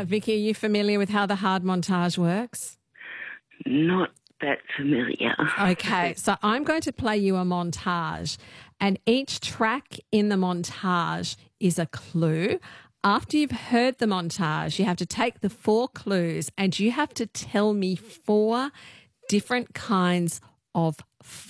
Vicky, are you familiar with how the hard montage works? Not that familiar. Okay, so I'm going to play you a montage, and each track in the montage is a clue. After you've heard the montage, you have to take the 4 clues and you have to tell me 4 different kinds of